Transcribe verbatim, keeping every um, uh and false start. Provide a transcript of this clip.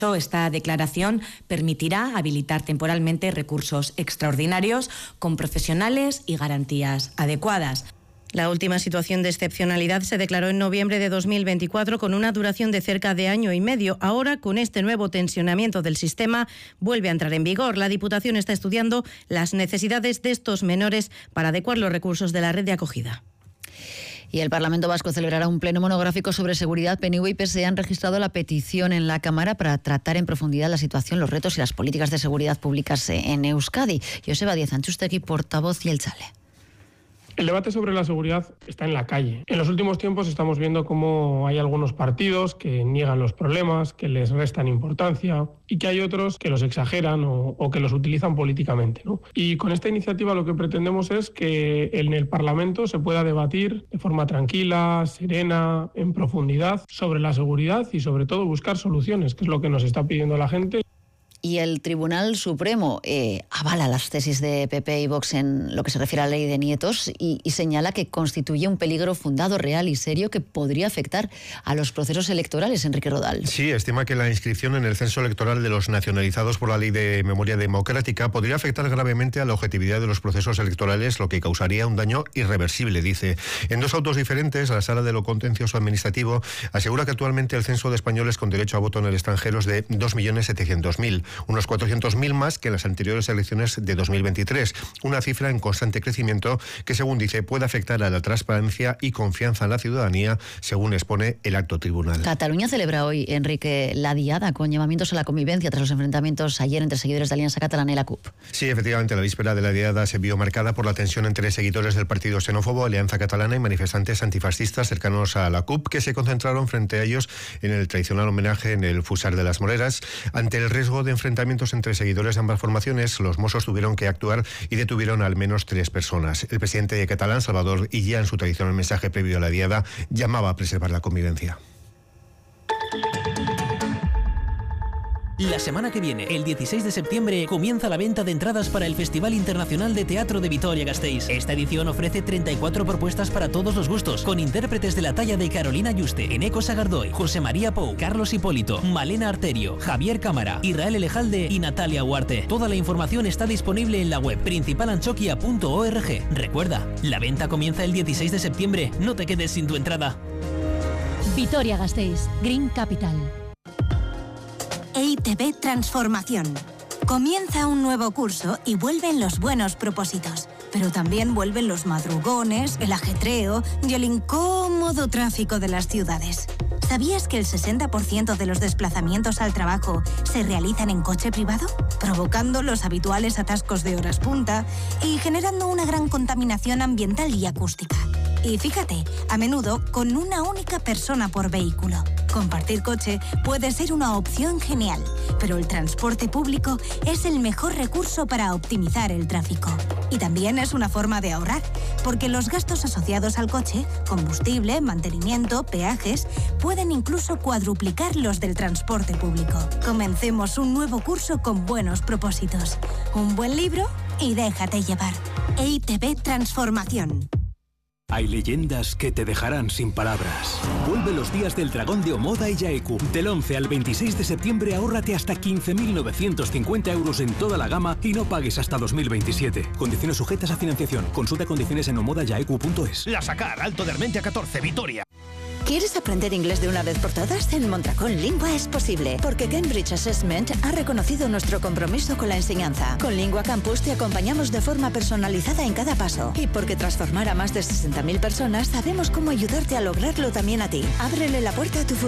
Esta declaración permitirá habilitar temporalmente recursos extraordinarios con profesionales y garantías adecuadas. La última situación de excepcionalidad se declaró en noviembre de dos mil veinticuatro con una duración de cerca de año y medio. Ahora, con este nuevo tensionamiento del sistema, vuelve a entrar en vigor. La Diputación está estudiando las necesidades de estos menores para adecuar los recursos de la red de acogida. Y el Parlamento Vasco celebrará un pleno monográfico sobre seguridad. P N V y P S E han registrado la petición en la Cámara para tratar en profundidad la situación, los retos y las políticas de seguridad públicas en Euskadi. Joseba Díaz Antxustegui, portavoz Jeltzale. El debate sobre la seguridad está en la calle. En los últimos tiempos estamos viendo cómo hay algunos partidos que niegan los problemas, que les restan importancia y que hay otros que los exageran o, o que los utilizan políticamente, ¿no? Y con esta iniciativa lo que pretendemos es que en el Parlamento se pueda debatir de forma tranquila, serena, en profundidad sobre la seguridad y sobre todo buscar soluciones, que es lo que nos está pidiendo la gente. Y el Tribunal Supremo eh, avala las tesis de P P y Vox en lo que se refiere a la ley de nietos y, y señala que constituye un peligro fundado, real y serio que podría afectar a los procesos electorales. Enrique Rodal. Sí, estima que la inscripción en el censo electoral de los nacionalizados por la Ley de Memoria Democrática podría afectar gravemente a la objetividad de los procesos electorales, lo que causaría un daño irreversible, dice. En dos autos diferentes, la Sala de lo Contencioso Administrativo asegura que actualmente el censo de españoles con derecho a voto en el extranjero es de dos millones setecientos mil. Unos cuatrocientos mil más que en las anteriores elecciones de dos mil veintitrés, una cifra en constante crecimiento que, según dice, puede afectar a la transparencia y confianza en la ciudadanía, según expone el acto tribunal. Cataluña celebra hoy, Enrique, la diada con llamamientos a la convivencia tras los enfrentamientos ayer entre seguidores de Alianza Catalana y la C U P. Sí, efectivamente, la víspera de la diada se vio marcada por la tensión entre seguidores del partido xenófobo Alianza Catalana y manifestantes antifascistas cercanos a la C U P, que se concentraron frente a ellos en el tradicional homenaje en el Fusar de las Moreras. Ante el riesgo de enfrentamientos entre seguidores de ambas formaciones, los Mossos tuvieron que actuar y detuvieron al menos tres personas. El presidente catalán, Salvador Illa, en su tradicional mensaje previo a la diada, llamaba a preservar la convivencia. La semana que viene, el dieciséis de septiembre, comienza la venta de entradas para el Festival Internacional de Teatro de Vitoria-Gasteiz. Esta edición ofrece treinta y cuatro propuestas para todos los gustos, con intérpretes de la talla de Carolina Yuste, Eneco Sagardoy, José María Pou, Carlos Hipólito, Malena Arterio, Javier Cámara, Israel Elejalde y Natalia Huarte. Toda la información está disponible en la web principal anchoquia punto org. Recuerda, la venta comienza el dieciséis de septiembre. No te quedes sin tu entrada. Vitoria-Gasteiz, Green Capital. E I T B Transformación. Comienza un nuevo curso y vuelven los buenos propósitos, pero también vuelven los madrugones, el ajetreo y el incómodo tráfico de las ciudades. ¿Sabías que el sesenta por ciento de los desplazamientos al trabajo se realizan en coche privado? Provocando los habituales atascos de horas punta y generando una gran contaminación ambiental y acústica. Y fíjate, a menudo con una única persona por vehículo. Compartir coche puede ser una opción genial, pero el transporte público es el mejor recurso para optimizar el tráfico. Y también es una forma de ahorrar, porque los gastos asociados al coche, combustible, mantenimiento, peajes, pueden incluso cuadruplicar los del transporte público. Comencemos un nuevo curso con buenos propósitos. Un buen libro y déjate llevar. E I T B Transformación. Hay leyendas que te dejarán sin palabras. Vuelve los días del dragón de Omoda y Yaeku. Del once al veintiséis de septiembre ahórrate hasta quince mil novecientos cincuenta euros en toda la gama y no pagues hasta dos mil veintisiete. Condiciones sujetas a financiación. Consulta condiciones en omoda yaeku punto es. La Sacar, Alto de Armentia catorce, Vitoria. ¿Quieres aprender inglés de una vez por todas? En Mondragón Lingua es posible, porque Cambridge Assessment ha reconocido nuestro compromiso con la enseñanza. Con Lingua Campus te acompañamos de forma personalizada en cada paso. Y porque transformar a más de sesenta mil personas, sabemos cómo ayudarte a lograrlo también a ti. Ábrele la puerta a tu futuro.